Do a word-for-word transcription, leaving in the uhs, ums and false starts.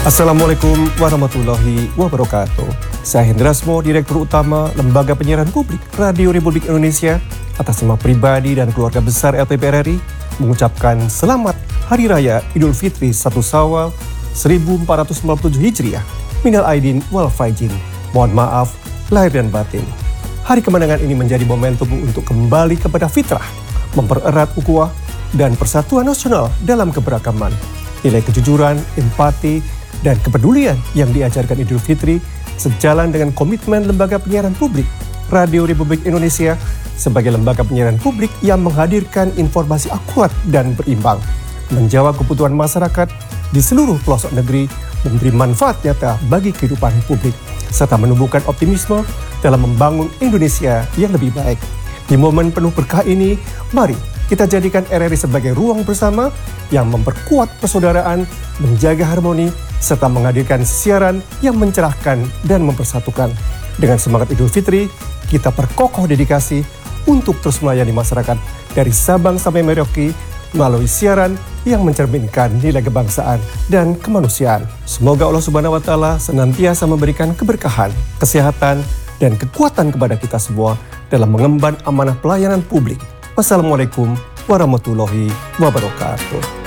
Assalamualaikum warahmatullahi wabarakatuh. Saya Hendra Smo, Direktur Utama Lembaga Penyiaran Publik Radio Republik Indonesia, atas nama pribadi dan keluarga besar L P P R R I, mengucapkan selamat Hari Raya Idul Fitri satu Syawal seribu empat ratus sembilan puluh tujuh Hijriah. Minal aidin wal faizin. Mohon maaf lahir dan batin. Hari kemenangan ini menjadi momentum untuk kembali kepada fitrah, mempererat ukhuwah dan persatuan nasional dalam keberagaman. Nilai kejujuran, empati, dan kepedulian yang diajarkan Idul Fitri sejalan dengan komitmen Lembaga Penyiaran Publik Radio Republik Indonesia sebagai lembaga penyiaran publik yang menghadirkan informasi akurat dan berimbang, menjawab kebutuhan masyarakat di seluruh pelosok negeri, memberi manfaat nyata bagi kehidupan publik, serta menumbuhkan optimisme dalam membangun Indonesia yang lebih baik. Di momen penuh berkah ini, mari kita jadikan R R I sebagai ruang bersama yang memperkuat persaudaraan, menjaga harmoni, serta menghadirkan siaran yang mencerahkan dan mempersatukan. Dengan semangat Idul Fitri, kita perkokoh dedikasi untuk terus melayani masyarakat dari Sabang sampai Merauke melalui siaran yang mencerminkan nilai kebangsaan dan kemanusiaan. Semoga Allah Subhanahu wa Ta'ala senantiasa memberikan keberkahan, kesehatan, dan kekuatan kepada kita semua dalam mengemban amanah pelayanan publik. Wassalamualaikum warahmatullahi wabarakatuh.